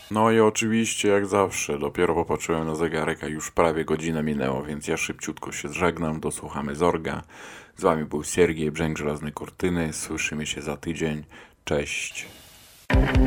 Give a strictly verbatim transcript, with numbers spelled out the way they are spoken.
No i oczywiście, jak zawsze, dopiero popatrzyłem na zegarek, a już prawie godzina minęło, więc ja szybciutko się żegnam, dosłuchamy Zorga. Z wami był Siergiej, Brzęk Żelaznej Kurtyny, słyszymy się za tydzień. Cześć.